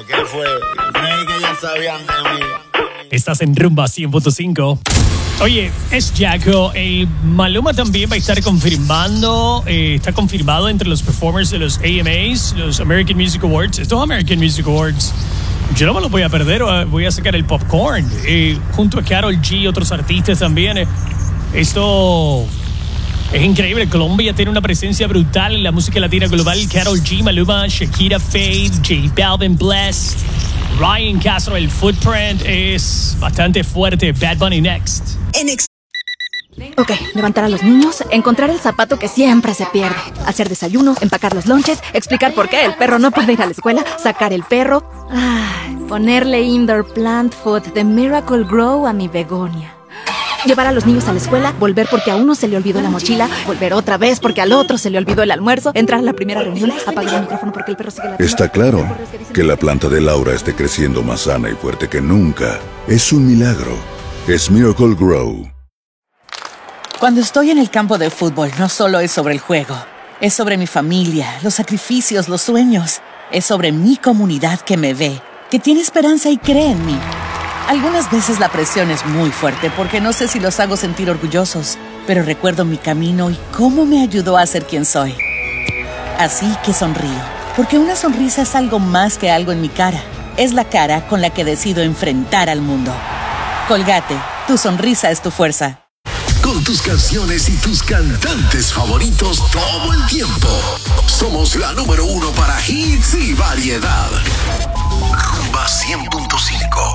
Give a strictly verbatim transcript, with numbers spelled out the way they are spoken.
¿Qué fue? Creí que ya sabían de mí. Estás en Rumba cien punto cinco. Oye, es Jaco. Eh, Maluma también va a estar confirmando, eh, está confirmado entre los performers de los A M As, los American Music Awards. Estos American Music Awards, yo no me los voy a perder, voy a sacar el popcorn. Eh, junto a Karol G y otros artistas también. Eh, esto es increíble. Colombia tiene una presencia brutal en la música latina global. Karol G, Maluma, Shakira, Faith, J Balvin, Bless, Ryan Castro. El footprint es bastante fuerte. Bad Bunny next. En ex- Ok, levantar a los niños, encontrar el zapato que siempre se pierde, hacer desayuno, empacar los lonches, explicar por qué el perro no puede ir a la escuela, sacar el perro, ay, ponerle indoor plant food de Miracle Grow a mi begonia. Llevar a los niños a la escuela, volver porque a uno se le olvidó la mochila, volver otra vez porque al otro se le olvidó el almuerzo, entrar a la primera reunión, apagar el micrófono porque el perro sigue la... Está claro que la planta de Laura esté creciendo más sana y fuerte que nunca. Es un milagro. Es Miracle Grow. Cuando estoy en el campo de fútbol, no solo es sobre el juego. Es sobre mi familia, los sacrificios, los sueños. Es sobre mi comunidad que me ve, que tiene esperanza y cree en mí. Algunas veces la presión es muy fuerte porque no sé si los hago sentir orgullosos, pero recuerdo mi camino y cómo me ayudó a ser quien soy. Así que sonrío, porque una sonrisa es algo más que algo en mi cara. Es la cara con la que decido enfrentar al mundo. Colgate, tu sonrisa es tu fuerza. Con tus canciones y tus cantantes favoritos todo el tiempo. Somos la número uno para hits y variedad. Rumba cien punto cinco.